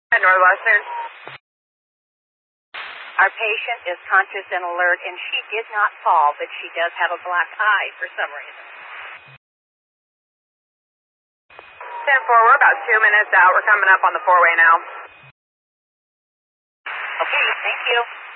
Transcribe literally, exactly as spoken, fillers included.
At Northwestern. Our patient is conscious and alert, and she did not fall, but she does have a black eye for some reason. ten four, we're about two minutes out. We're coming up on the four-way now. Okay, thank you.